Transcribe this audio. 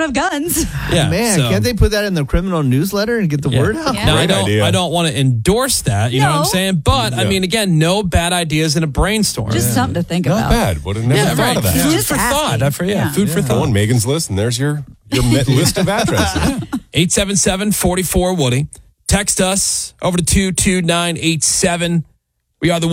have guns. Yeah, Man, so- can't they put that in the criminal newsletter and get the word out? Yeah. Now, Great idea. I don't want to endorse that. You know what I'm No. saying? But, I mean, again, no bad ideas in a brainstorm. Just something to think Not about. bad. Would have never thought of that. Food Just for thought. asking. Food for Go thought. on Megan's list, and there's your list of addresses. 877-44-WOODY. Text us over to 22987. We are the